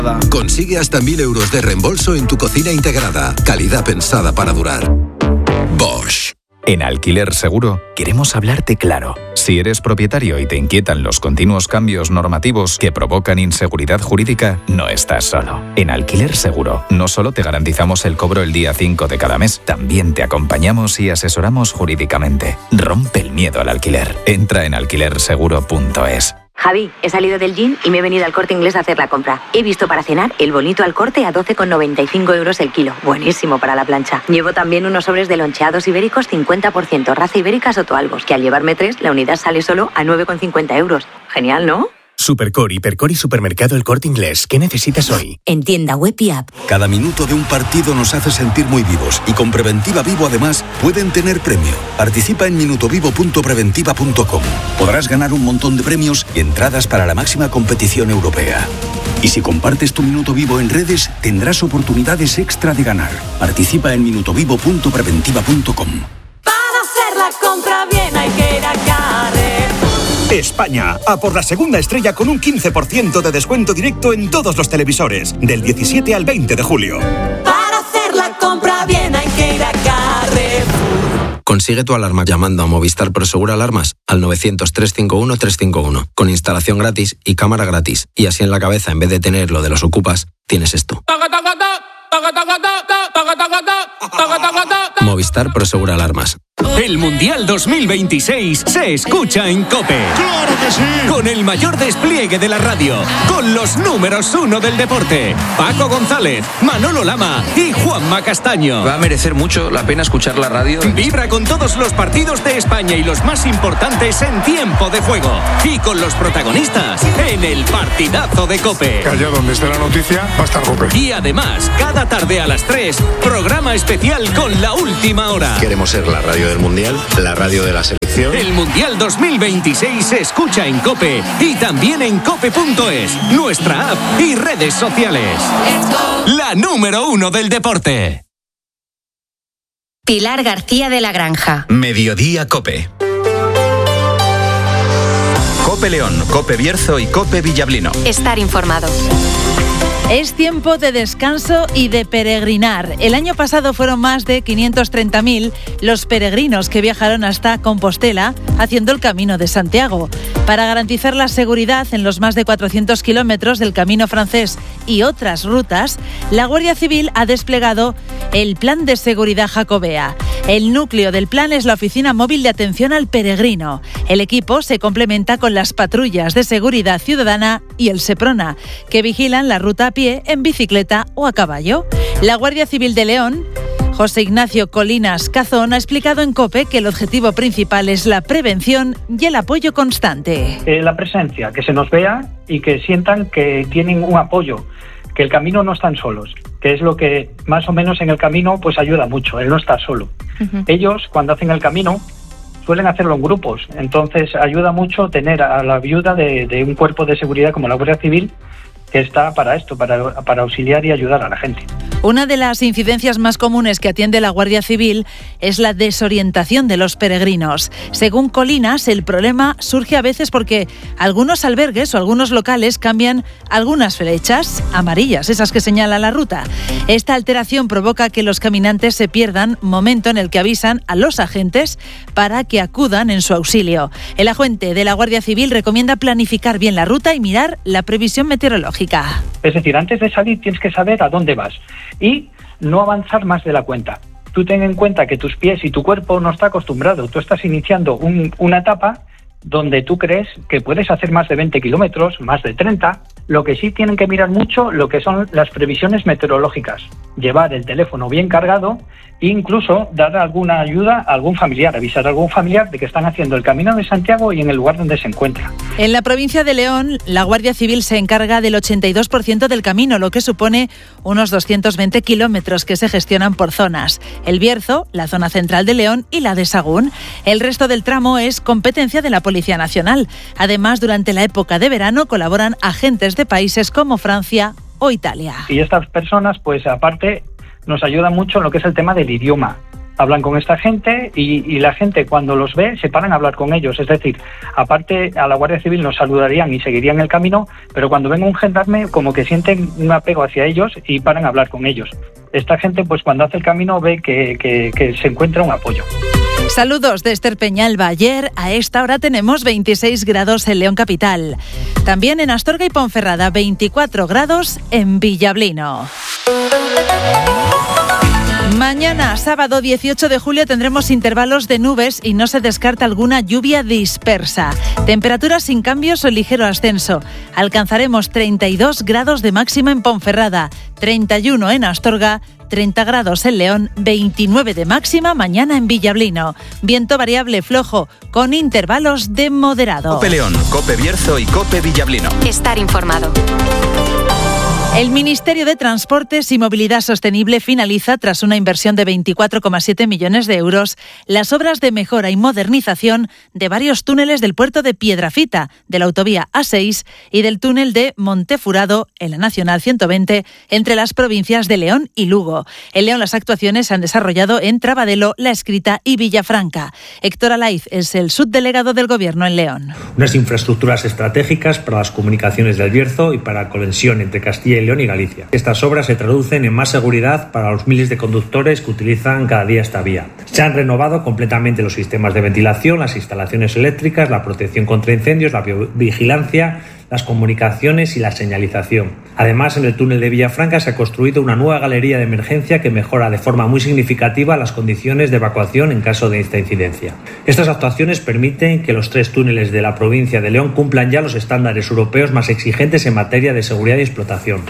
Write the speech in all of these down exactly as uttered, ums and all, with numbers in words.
Consigue hasta mil euros de reembolso en tu cocina integrada. Calidad pensada para durar. Bosch. En Alquiler Seguro queremos hablarte claro. Si eres propietario y te inquietan los continuos cambios normativos que provocan inseguridad jurídica, no estás solo. En Alquiler Seguro no solo te garantizamos el cobro el día cinco de cada mes, también te acompañamos y asesoramos jurídicamente. Rompe el miedo al alquiler. Entra en alquiler seguro punto es. Javi, he salido del gym y me he venido al Corte Inglés a hacer la compra. He visto para cenar el bonito al Corte a doce con noventa y cinco euros el kilo. Buenísimo para la plancha. Llevo también unos sobres de loncheados ibéricos cincuenta por ciento, raza ibérica Sotoalbos, que al llevarme tres, la unidad sale solo a nueve con cincuenta euros. Genial, ¿no? Supercore, Hipercore y Supermercado El Corte Inglés. ¿Qué necesitas hoy? En tienda web y app. Cada minuto de un partido nos hace sentir muy vivos y con Preventiva Vivo además pueden tener premio. Participa en minutovivo punto preventiva punto com. Podrás ganar un montón de premios y entradas para la máxima competición europea. Y si compartes tu Minuto Vivo en redes, tendrás oportunidades extra de ganar. Participa en minutovivo punto preventiva punto com. Para hacer la compra bien hay que ir a Carrefour. España, a por la segunda estrella con un quince por ciento de descuento directo en todos los televisores, del diecisiete al veinte de julio. Para hacer la compra bien hay que ir a Carrefour. Consigue tu alarma llamando a Movistar Prosegur Alarmas al novecientos, trescientos cincuenta y uno, trescientos cincuenta y uno, con instalación gratis y cámara gratis. Y así en la cabeza, en vez de tener lo de los ocupas, tienes esto. Movistar Prosegur Alarmas. El Mundial dos mil veintiséis se escucha en COPE. ¡Claro que sí! Con el mayor despliegue de la radio, con los números uno del deporte, Paco González, Manolo Lama y Juanma Castaño. Va a merecer mucho la pena escuchar la radio. Vibra con todos los partidos de España y los más importantes en tiempo de juego. Y con los protagonistas en el partidazo de COPE. Que allá donde esté la noticia va a estar COPE. Y además, cada tarde a las tres, programa especial con la última hora. Queremos ser la radio del Mundial, la radio de la selección. El Mundial dos mil veintiséis se escucha en COPE y también en cope punto es, nuestra app y redes sociales. La número uno del deporte. Pilar García de la Granja. Mediodía COPE. COPE León, COPE Bierzo y COPE Villablino. Estar informado. Es tiempo de descanso y de peregrinar. El año pasado fueron más de quinientos treinta mil los peregrinos que viajaron hasta Compostela haciendo el Camino de Santiago. Para garantizar la seguridad en los más de cuatrocientos kilómetros del Camino francés y otras rutas, la Guardia Civil ha desplegado el Plan de Seguridad Jacobea. El núcleo del plan es la Oficina Móvil de Atención al Peregrino. El equipo se complementa con las patrullas de seguridad ciudadana y el Seprona, que vigilan la ruta a pie, en bicicleta o a caballo. La Guardia Civil de León, José Ignacio Colinas Cazón, ha explicado en COPE que el objetivo principal es la prevención y el apoyo constante. Eh, la presencia, que se nos vea y que sientan que tienen un apoyo, que el camino no están solos, que es lo que más o menos en el camino pues ayuda mucho, el no estar solo. Uh-huh. Ellos, cuando hacen el camino, suelen hacerlo en grupos, entonces ayuda mucho tener a la viuda de, de un cuerpo de seguridad como la Guardia Civil, que está para esto, para, para auxiliar y ayudar a la gente. Una de las incidencias más comunes que atiende la Guardia Civil es la desorientación de los peregrinos. Según Colinas, el problema surge a veces porque algunos albergues o algunos locales cambian algunas flechas amarillas, esas que señalan la ruta. Esta alteración provoca que los caminantes se pierdan, momento en el que avisan a los agentes para que acudan en su auxilio. El agente de la Guardia Civil recomienda planificar bien la ruta y mirar la previsión meteorológica. Es decir, antes de salir tienes que saber a dónde vas y no avanzar más de la cuenta. Tú ten en cuenta que tus pies y tu cuerpo no está acostumbrado. Tú estás iniciando un, una etapa donde tú crees que puedes hacer más de veinte kilómetros, más de treinta. Lo que sí tienen que mirar mucho lo que son las previsiones meteorológicas. Llevar el teléfono bien cargado e incluso dar alguna ayuda a algún familiar, avisar a algún familiar de que están haciendo el Camino de Santiago y en el lugar donde se encuentra. En la provincia de León, la Guardia Civil se encarga del ochenta y dos por ciento del camino, lo que supone unos doscientos veinte kilómetros que se gestionan por zonas. El Bierzo, la zona central de León y la de Sagún. El resto del tramo es competencia de la Policía Nacional. Además, durante la época de verano colaboran agentes de países como Francia o Italia. Y estas personas, pues aparte, nos ayudan mucho en lo que es el tema del idioma. hablan con esta gente y, y la gente cuando los ve se paran a hablar con ellos. Es decir, aparte a la Guardia Civil nos saludarían y seguirían el camino, pero cuando ven un gendarme como que sienten un apego hacia ellos y paran a hablar con ellos. Esta gente pues cuando hace el camino ve que, que, que se encuentra un apoyo. Saludos de Esther Peñalba. Ayer a esta hora tenemos veintiséis grados en León Capital. También en Astorga y Ponferrada, veinticuatro grados en Villablino. Mañana, sábado dieciocho de julio, tendremos intervalos de nubes y no se descarta alguna lluvia dispersa. Temperaturas sin cambios o ligero ascenso. Alcanzaremos treinta y dos grados de máxima en Ponferrada, treinta y uno en Astorga, treinta grados en León, veintinueve de máxima mañana en Villablino. Viento variable flojo, con intervalos de moderado. Cope León, Cope Bierzo y Cope Villablino. Estar informado. El Ministerio de Transportes y Movilidad Sostenible finaliza, tras una inversión de veinticuatro coma siete millones de euros, las obras de mejora y modernización de varios túneles del puerto de Piedrafita, de la autovía A seis y del túnel de Montefurado, en la Nacional ciento veinte, entre las provincias de León y Lugo. En León las actuaciones se han desarrollado en Trabadelo, La Escrita y Villafranca. Héctor Alaiz es el subdelegado del Gobierno en León. Unas infraestructuras estratégicas para las comunicaciones del Bierzo y para la conexión entre Castilla y León y Galicia. Estas obras se traducen en más seguridad para los miles de conductores que utilizan cada día esta vía. Se han renovado completamente los sistemas de ventilación, las instalaciones eléctricas, la protección contra incendios, la vigilancia, las comunicaciones y la señalización. Además, en el túnel de Villafranca se ha construido una nueva galería de emergencia que mejora de forma muy significativa las condiciones de evacuación en caso de esta incidencia. Estas actuaciones permiten que los tres túneles de la provincia de León cumplan ya los estándares europeos más exigentes en materia de seguridad y explotación.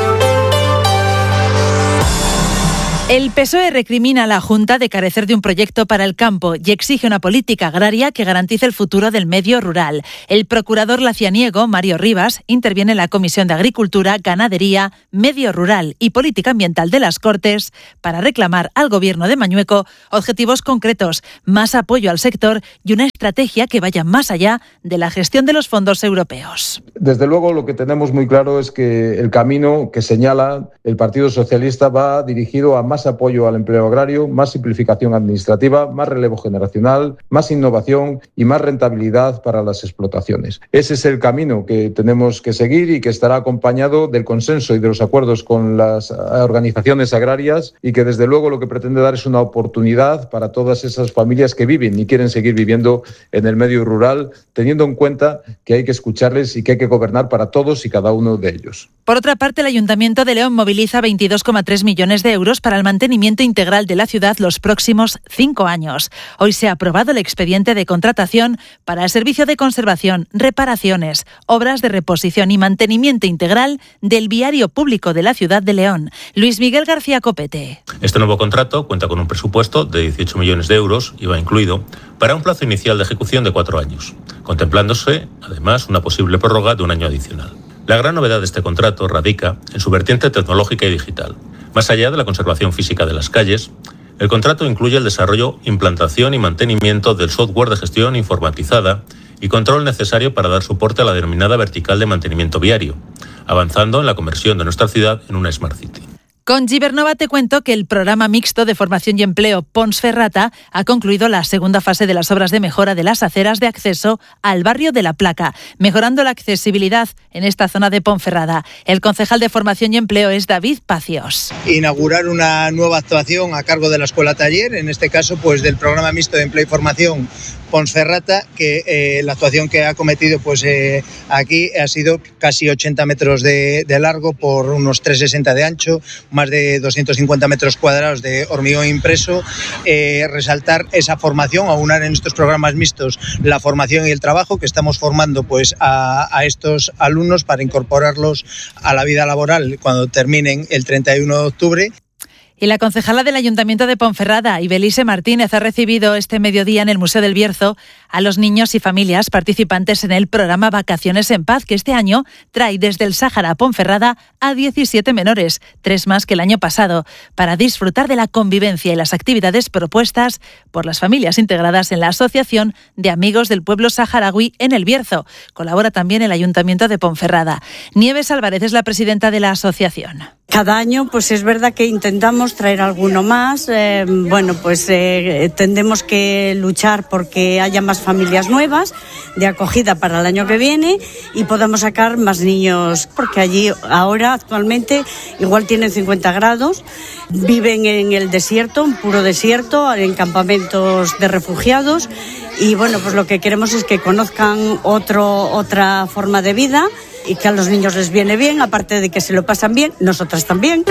El P S O E recrimina a la Junta de carecer de un proyecto para el campo y exige una política agraria que garantice el futuro del medio rural. El procurador lacianiego, Mario Rivas, interviene en la Comisión de Agricultura, Ganadería, Medio Rural y Política Ambiental de las Cortes para reclamar al Gobierno de Mañueco objetivos concretos, más apoyo al sector y una estrategia que vaya más allá de la gestión de los fondos europeos. Desde luego, lo que tenemos muy claro es que el camino que señala el Partido Socialista va dirigido a más apoyo al empleo agrario, más simplificación administrativa, más relevo generacional, más innovación y más rentabilidad para las explotaciones. Ese es el camino que tenemos que seguir y que estará acompañado del consenso y de los acuerdos con las organizaciones agrarias y que desde luego lo que pretende dar es una oportunidad para todas esas familias que viven y quieren seguir viviendo en el medio rural, teniendo en cuenta que hay que escucharles y que hay que gobernar para todos y cada uno de ellos. Por otra parte, el Ayuntamiento de León moviliza veintidós coma tres millones de euros para el mantenimiento integral de la ciudad los próximos cinco años. Hoy se ha aprobado el expediente de contratación para el servicio de conservación, reparaciones, obras de reposición y mantenimiento integral del viario público de la ciudad de León. Luis Miguel García Copete. Este nuevo contrato cuenta con un presupuesto de dieciocho millones de euros, I V A incluido, para un plazo inicial de ejecución de cuatro años, contemplándose, además, una posible prórroga de un año adicional. La gran novedad de este contrato radica en su vertiente tecnológica y digital. Más allá de la conservación física de las calles, el contrato incluye el desarrollo, implantación y mantenimiento del software de gestión informatizada y control necesario para dar soporte a la denominada vertical de mantenimiento viario, avanzando en la conversión de nuestra ciudad en una Smart City. Con Gibernova te cuento que el programa mixto de formación y empleo Ponsferrata ha concluido la segunda fase de las obras de mejora de las aceras de acceso al barrio de La Placa, mejorando la accesibilidad en esta zona de Ponferrada. El concejal de formación y empleo es David Pacios. Inaugurar una nueva actuación a cargo de la Escuela Taller, en este caso pues del programa mixto de empleo y formación Ponsferrata, que eh, la actuación que ha cometido pues eh, aquí ha sido casi ochenta metros de, de largo por unos trescientos sesenta de ancho, más de doscientos cincuenta metros cuadrados de hormigón impreso. Eh, resaltar esa formación, aunar en estos programas mixtos la formación y el trabajo, que estamos formando pues a, a estos alumnos para incorporarlos a la vida laboral cuando terminen el treinta y uno de octubre. Y la concejala del Ayuntamiento de Ponferrada, Ibelise Martínez, ha recibido este mediodía en el Museo del Bierzo a los niños y familias participantes en el programa Vacaciones en Paz, que este año trae desde el Sáhara a Ponferrada a diecisiete menores, tres más que el año pasado, para disfrutar de la convivencia y las actividades propuestas por las familias integradas en la Asociación de Amigos del Pueblo Saharaui en el Bierzo. Colabora también el Ayuntamiento de Ponferrada. Nieves Álvarez es la presidenta de la asociación. Cada año, pues es verdad que intentamos traer alguno más. Eh, bueno, pues eh, tendremos que luchar porque haya más familias nuevas de acogida para el año que viene y podamos sacar más niños, porque allí ahora actualmente igual tienen cincuenta grados, viven en el desierto, en puro desierto, en campamentos de refugiados y bueno, pues lo que queremos es que conozcan otro, otra forma de vida y que a los niños les viene bien, aparte de que se lo pasan bien, nosotras también.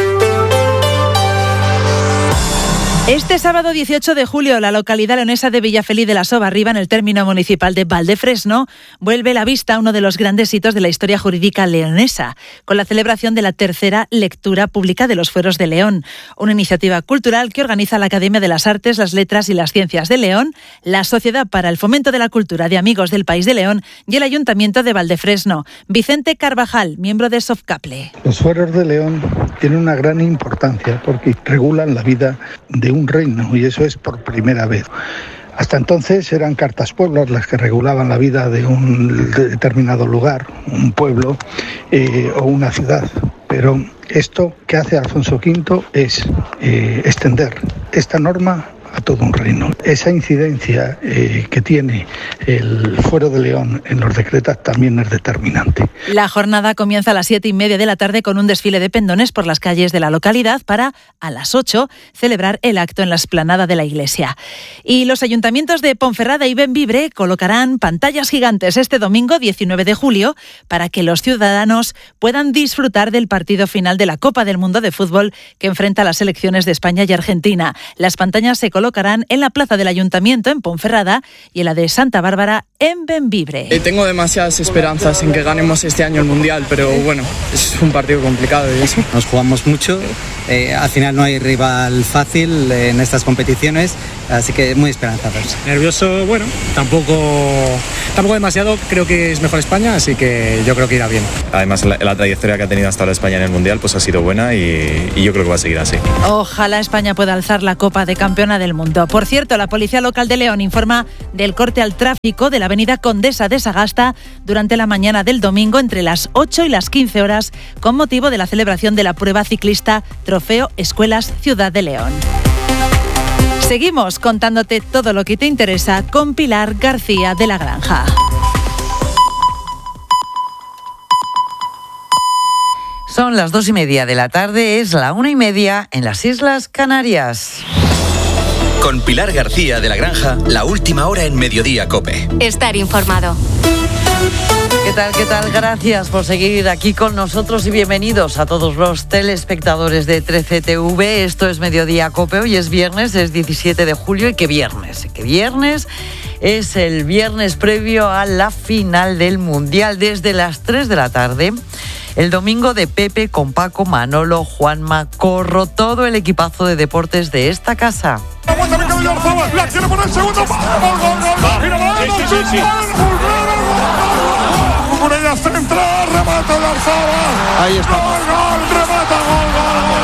Este sábado dieciocho de julio, la localidad leonesa de Villafeliz de la Sobarriba, en el término municipal de Valdefresno, vuelve la vista a uno de los grandes hitos de la historia jurídica leonesa, con la celebración de la tercera lectura pública de los Fueros de León, una iniciativa cultural que organiza la Academia de las Artes, las Letras y las Ciencias de León, la Sociedad para el Fomento de la Cultura de Amigos del País de León y el Ayuntamiento de Valdefresno. Vicente Carvajal, miembro de Sofcaple. Los Fueros de León tienen una gran importancia porque regulan la vida de un reino y eso es por primera vez. Hasta entonces eran cartas pueblos las que regulaban la vida de un determinado lugar, un pueblo eh, o una ciudad. Pero esto que hace Alfonso quinto es eh, extender esta norma a todo un reino. Esa incidencia eh, que tiene el Fuero de León en los decretos también es determinante. La jornada comienza a las siete y media de la tarde con un desfile de pendones por las calles de la localidad para, a las ocho, celebrar el acto en la explanada de la iglesia. Y los ayuntamientos de Ponferrada y Bembibre colocarán pantallas gigantes este domingo diecinueve de julio para que los ciudadanos puedan disfrutar del partido final de la Copa del Mundo de Fútbol que enfrenta a las selecciones de España y Argentina. Las pantallas se colocarán en la plaza del Ayuntamiento en Ponferrada y en la de Santa Bárbara en Bembibre. Eh, tengo demasiadas esperanzas en que ganemos este año el Mundial, pero bueno, es un partido complicado y eso. Nos jugamos mucho, eh, al final no hay rival fácil en estas competiciones, así que muy esperanzados. Nervioso, bueno, tampoco, tampoco demasiado, creo que es mejor España, así que yo creo que irá bien. Además, la, la trayectoria que ha tenido hasta ahora España en el Mundial pues ha sido buena y, y yo creo que va a seguir así. Ojalá España pueda alzar la Copa de Campeona del Mundo. Por cierto, la Policía Local de León informa del corte al tráfico de la avenida Condesa de Sagasta durante la mañana del domingo entre las ocho y las quince horas con motivo de la celebración de la prueba ciclista Trofeo Escuelas Ciudad de León. Seguimos contándote todo lo que te interesa con Pilar García de la Granja. Son las dos y media de la tarde, es la una y media en las Islas Canarias. Con Pilar García de la Granja, la última hora en Mediodía COPE. Estar informado. ¿Qué tal, qué tal? Gracias por seguir aquí con nosotros y bienvenidos a todos los telespectadores de trece T V. Esto es Mediodía COPE, hoy es viernes, es diecisiete de julio y qué viernes, qué viernes. Es el viernes previo a la final del Mundial desde las tres de la tarde. El domingo de Pepe con Paco, Manolo, Juanma, Corro, todo el equipazo de deportes de esta casa. La quiere poner el segundo. Sí, sí, sí. Por ella central, remata el Arzaba. Ahí está. Gol, gol, remata, gol,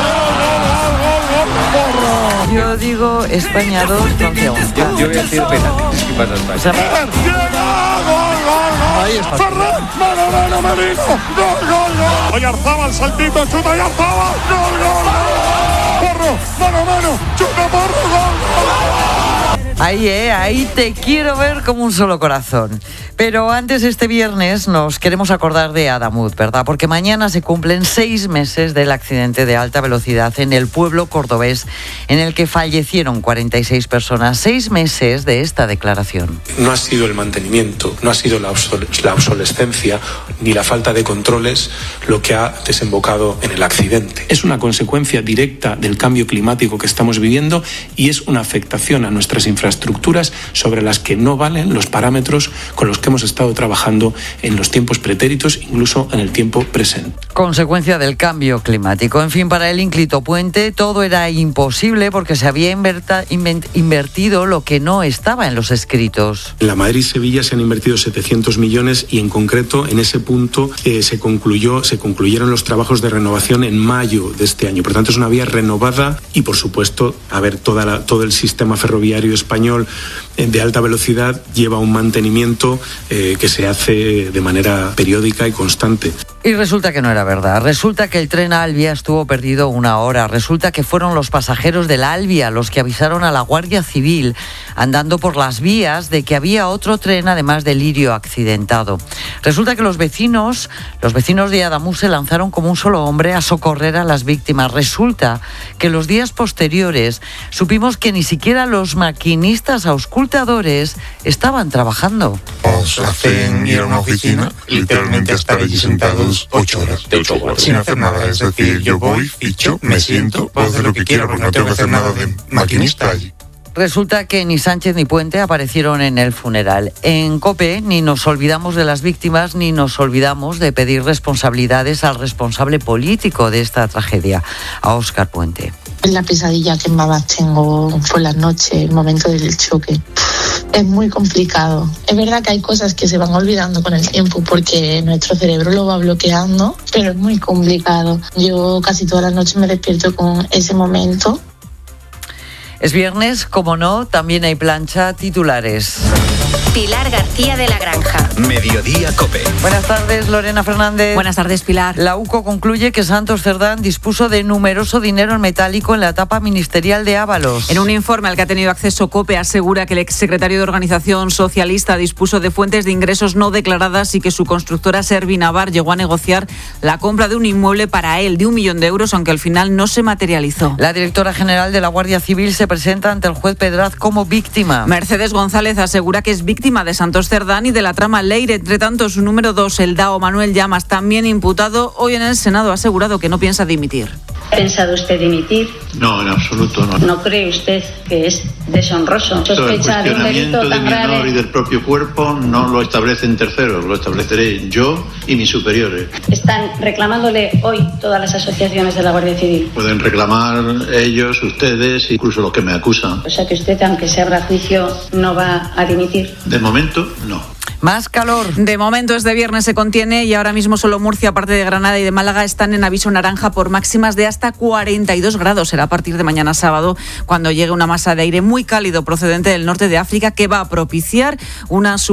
gol, gol, gol, gol, gol. Yo digo España dos, Francia uno. Yo, yo voy a decir penalti. ¿Qué pasa España? O sea, llega, gol, gol, gol. Ahí está. Ferran, mano, mano, Merino. Gol, gol, gol. Oye, Arzaba, el saltito, chuta y Arzaba. Gol, gol, gol. Porro, mano, mano, chuta, porro, gol, gol. Ahí, eh, ahí te quiero ver como un solo corazón. Pero antes, este viernes nos queremos acordar de Adamut, ¿verdad? Porque mañana se cumplen seis meses del accidente de alta velocidad en el pueblo cordobés en el que fallecieron cuarenta y seis personas. Seis meses de esta declaración. No ha sido el mantenimiento, no ha sido la, obsol- la obsolescencia ni la falta de controles lo que ha desembocado en el accidente. Es una consecuencia directa del cambio climático que estamos viviendo y es una afectación a nuestras infraestructuras infraestructuras sobre las que no valen los parámetros con los que hemos estado trabajando en los tiempos pretéritos, incluso en el tiempo presente. Consecuencia del cambio climático. En fin, para el ínclito puente todo era imposible porque se había inverta, invent, invertido lo que no estaba en los escritos. En la Madrid-Sevilla se han invertido setecientos millones y en concreto en ese punto eh, se concluyó, se concluyeron los trabajos de renovación en mayo de este año. Por tanto, es una vía renovada y, por supuesto, a ver, toda la, todo el sistema ferroviario español de alta velocidad lleva un mantenimiento eh, que se hace de manera periódica y constante. Y resulta que no era verdad. Resulta que el tren Albia estuvo perdido una hora. Resulta que fueron los pasajeros del Albia los que avisaron a la Guardia Civil andando por las vías de que había otro tren además de Lirio accidentado. Resulta que los vecinos, los vecinos de Adamuz se lanzaron como un solo hombre a socorrer a las víctimas. Resulta que los días posteriores supimos que ni siquiera los maquinistas auscultadores estaban trabajando. Os hacen ir a una oficina, literalmente estar allí sentados ocho horas, de ocho horas, sin hacer nada. Es decir, yo voy, ficho, me siento, puedo hacer lo que quiera, porque no tengo que hacer nada de maquinista allí. Resulta que ni Sánchez ni Puente aparecieron en el funeral. En COPE ni nos olvidamos de las víctimas ni nos olvidamos de pedir responsabilidades al responsable político de esta tragedia, a Óscar Puente. La pesadilla que más tengo fue la noche, el momento del choque. Es muy complicado. Es verdad que hay cosas que se van olvidando con el tiempo porque nuestro cerebro lo va bloqueando, pero es muy complicado. Yo casi todas las noches me despierto con ese momento. Es viernes, como no, también hay plancha, titulares. Pilar García de la Granja. Mediodía COPE. Buenas tardes, Lorena Fernández. Buenas tardes, Pilar. La UCO concluye que Santos Cerdán dispuso de numeroso dinero en metálico en la etapa ministerial de Ábalos. En un informe al que ha tenido acceso COPE asegura que el exsecretario de Organización Socialista dispuso de fuentes de ingresos no declaradas y que su constructora Servinavar llegó a negociar la compra de un inmueble para él de un millón de euros, aunque al final no se materializó. La directora general de la Guardia Civil se presenta ante el juez Pedraz como víctima. Mercedes González asegura que es víctima de Santos Cerdán y de la trama Leire. Entre tanto, su número dos, el D A O Manuel Llamas, también imputado, hoy en el Senado ha asegurado que no piensa dimitir. ¿Ha pensado usted dimitir? No, en absoluto no. ¿No cree usted que es deshonroso sospechar de un delito tan grave? El cuestionamiento de mi honor y del propio cuerpo no lo establecen terceros, lo estableceré yo y mis superiores. ¿Están reclamándole hoy todas las asociaciones de la Guardia Civil? Pueden reclamar ellos, ustedes, incluso los que me acusan. O sea que usted, aunque se abra juicio, no va a dimitir. De momento, no. Más calor. De momento este viernes se contiene y ahora mismo solo Murcia, aparte de Granada y de Málaga, están en aviso naranja por máximas de hasta cuarenta y dos grados. Será a partir de mañana sábado cuando llegue una masa de aire muy cálido procedente del norte de África que va a propiciar una